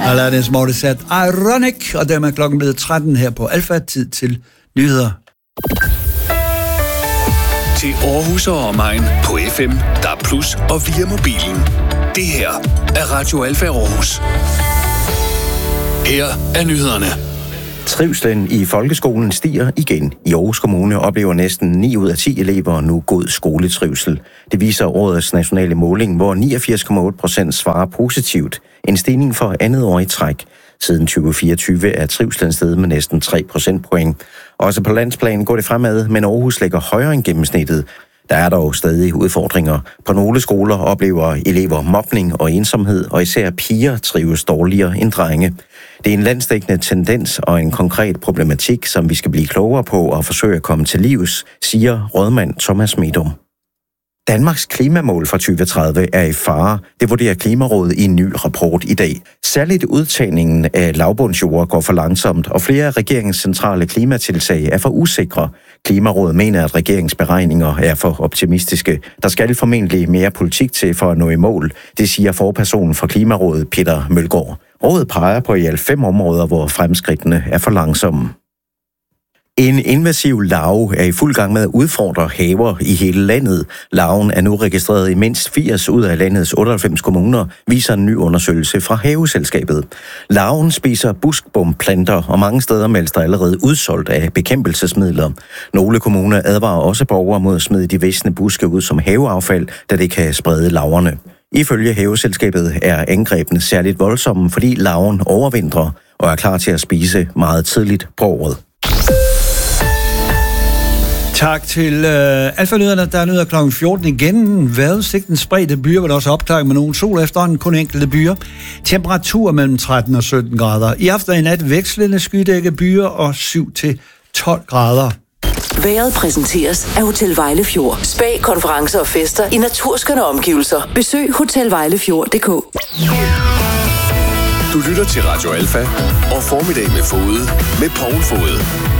Alanis Morissette, Ironic, og dermed klokken blevet 13 her på Alfa, tid til nyheder. Til Aarhus og omegn på FM, DAB+ og via mobilen. Det her er Radio Alfa Aarhus. Her er nyhederne. Trivslen i folkeskolen stiger igen. I Aarhus Kommune oplever næsten 9 ud af 10 elever nu god skoletrivsel. Det viser årets nationale måling, hvor 89,8% svarer positivt. En stigning for andet år i træk. Siden 2024 er trivslen steget med næsten 3 procentpoint. Også på landsplan går det fremad, men Aarhus ligger højere end gennemsnittet. Der er dog stadig udfordringer. På nogle skoler oplever elever mobning og ensomhed, og især piger trives dårligere end drenge. Det er en landsdækkende tendens og en konkret problematik, som vi skal blive klogere på og forsøge at komme til livs, siger rådmand Thomas Medom. Danmarks klimamål for 2030 er i fare. Det vurderer Klimarådet i en ny rapport i dag. Særligt udtagningen af lavbundsjord går for langsomt, og flere af regeringens centrale klimatiltag er for usikre. Klimarådet mener, at regeringens beregninger er for optimistiske. Der skal formentlig mere politik til for at nå i mål. Det siger forpersonen for Klimarådet, Peter Mølgaard. Rådet peger på i alt 5 områder, hvor fremskridtene er for langsomme. En invasiv larve er i fuld gang med at udfordre haver i hele landet. Larven er nu registreret i mindst 80 ud af landets 98 kommuner, viser en ny undersøgelse fra Haveselskabet. Larven spiser buskbumplanter, og mange steder meldes der allerede udsolgt af bekæmpelsesmidler. Nogle kommuner advarer også borgere mod at smide de visne buske ud som haveaffald, da det kan sprede larverne. Ifølge Haveselskabet er angrebene særligt voldsomme, fordi larven overvintrer og er klar til at spise meget tidligt på året. Tak til Alfa-nyhederne. Der er nyheder kl. 14 igen. Vejrudsigten spredte byer, vil også opklaring med nogle sol efterhånden, kun enkelte byer. Temperatur mellem 13 og 17 grader. I aften i nat vekslende skydække byer og 7-12 grader. Vejret præsenteres af Hotel Vejlefjord. Spa, konferencer og fester i naturskønne omgivelser. Besøg hotelvejlefjord.dk. Du lytter til Radio Alfa og Formiddag med Fode med Poul Fode.